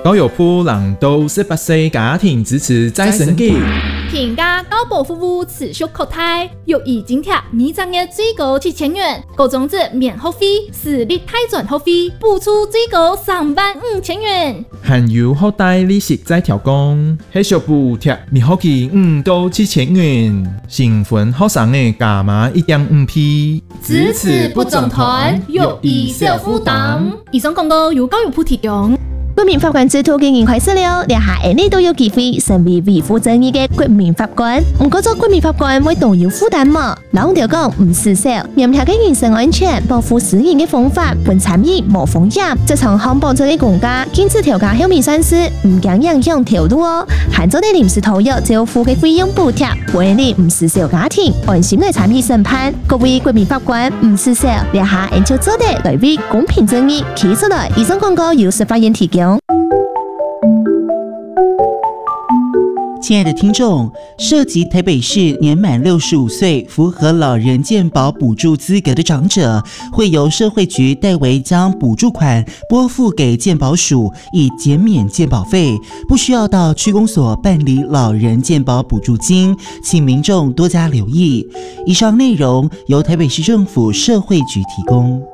高友铺让到18岁家庭支持再生机。 平价高保服务持续扩大，育儿津贴每张月最高7000元，高中子免学费，私立大专学费补助最高35000元。 含有学贷利息再调降，系小补贴每学期5到7000元，新婚学生的加码1.5%。 支持不总团，育儿小负担。以上广告由教育部提供。 国民法官制度经营快速了，两下你都有机会成为维护正义的国民法官。不过做国民法官会都有负担嘛？老条讲唔失手，严格嘅人身安全、保护私人嘅方法，本参與無風險。這場康保這個國家禁止調價後面算是唔驚影響條路哦。限咗啲臨時投入政府嘅費用補貼，為你唔失手家庭安心嚟參與審判。各位國民法官唔失手，兩下研究做得來為公平正義企出來。以上廣告由司法院提供。 亲爱的听众，涉及台北市年满65岁、符合老人健保补助资格的长者，会由社会局代为将补助款拨付给健保署，以减免健保费，不需要到区公所办理老人健保补助金，请民众多加留意。以上内容由台北市政府社会局提供。